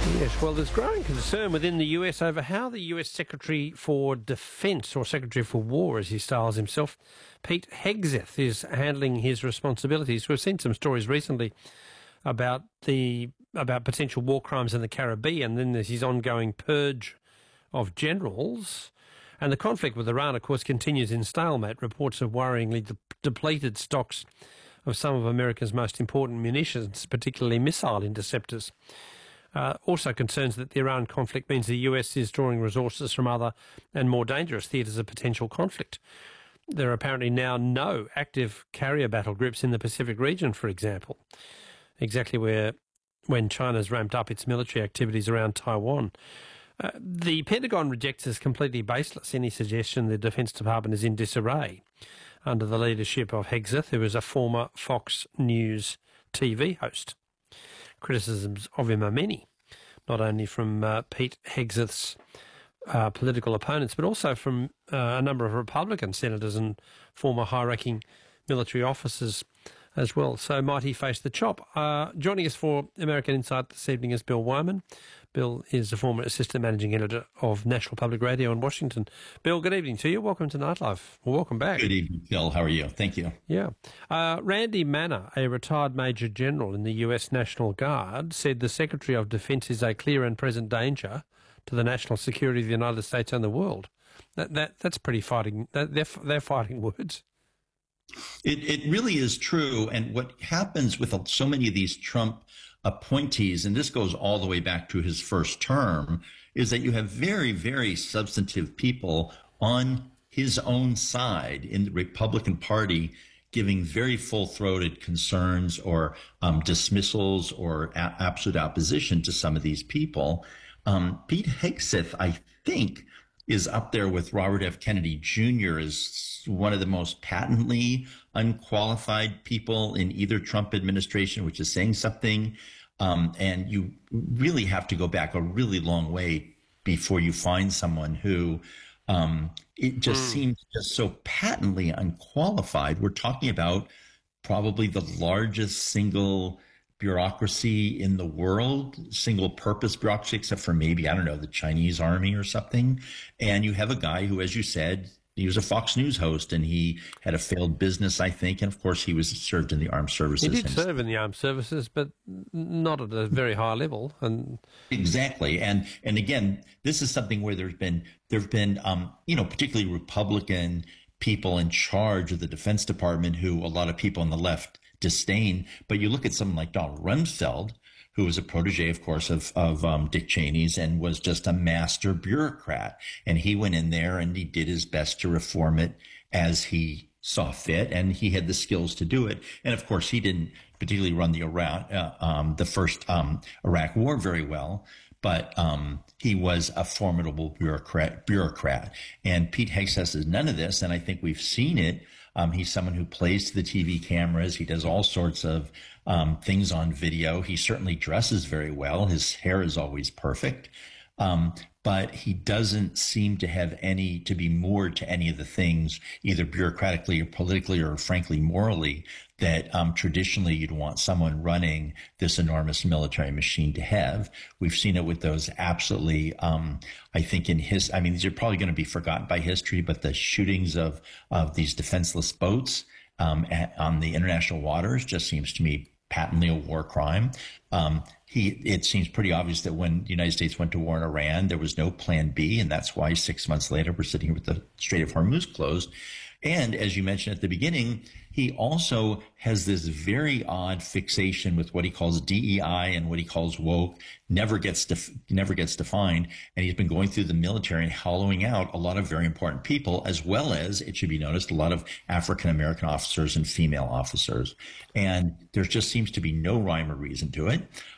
Yes, well, there's growing concern within the US over how the US Secretary for Defence, or Secretary for War as he styles himself, Pete Hegseth, is handling his responsibilities. We've seen some stories recently about potential war crimes in the Caribbean. Then there's his ongoing purge of generals. And the conflict with Iran, of course, continues in stalemate. Reports of worryingly depleted stocks of some of America's most important munitions, particularly missile interceptors. Also concerns that the Iran conflict means the US is drawing resources from other and more dangerous theatres of potential conflict. There are apparently now no active carrier battle groups in the Pacific region, for example, exactly when China's ramped up its military activities around Taiwan. The Pentagon rejects as completely baseless any suggestion the Defence Department is in disarray under the leadership of Hegseth, who is a former Fox News TV host. Criticisms of him are many, not only from Pete Hegseth's political opponents, but also from a number of Republican senators and former high-ranking military officers as well. So might he face the chop? Joining us for American Insight this evening is Bill Wyman. Bill is the former Assistant Managing Editor of National Public Radio in Washington. Bill, good evening to you. Welcome to Nightlife. Well, welcome back. Good evening, Phil. How are you? Thank you. Yeah. Randy Manner, a retired Major General in the US National Guard, said the Secretary of Defence is a clear and present danger to the national security of the United States and the world. That's pretty fighting. They're fighting words. It really is true. And what happens with so many of these Trump appointees, and this goes all the way back to his first term, is that you have very, very substantive people on his own side in the Republican Party giving very full-throated concerns or dismissals or absolute opposition to some of these people. Pete Hegseth, I think, is up there with Robert F. Kennedy Jr. as one of the most patently unqualified people in either Trump administration, which is saying something. And you really have to go back a really long way before you find someone who it just seems just so patently unqualified. We're talking about probably the largest single bureaucracy in the world, single purpose bureaucracy, except for maybe, I don't know, the Chinese army or something. And you have a guy who, as you said, he was a Fox News host and he had a failed business, I think. And of course, he was served in the armed services. He did serve in the armed services, but not at a very high level. And exactly. And again, this is something where there've been, particularly Republican people in charge of the Defense Department who a lot of people on the left disdain. But you look at someone like Donald Rumsfeld, who was a protege, of course, of Dick Cheney's and was just a master bureaucrat. And he went in there and he did his best to reform it as he saw fit, and he had the skills to do it. And of course, he didn't particularly run the first Iraq War very well, but he was a formidable bureaucrat. And Pete Hegseth is none of this, and I think we've seen it. He's someone who plays to the TV cameras. He does all sorts of things on video. He certainly dresses very well. His hair is always perfect. But he doesn't seem to be moored to any of the things, either bureaucratically or politically or frankly morally, that traditionally you'd want someone running this enormous military machine to have. We've seen it with those absolutely, I think these are probably going to be forgotten by history, but the shootings of these defenseless boats on the international waters just seems to me patently a war crime. It seems pretty obvious that when the United States went to war in Iran, there was no plan B, and that's why 6 months later we're sitting here with the Strait of Hormuz closed. And as you mentioned at the beginning, he also has this very odd fixation with what he calls DEI and what he calls woke, never gets defined. And he's been going through the military and hollowing out a lot of very important people, as well as, it should be noticed, a lot of African-American officers and female officers. And there just seems to be no rhyme or reason to it.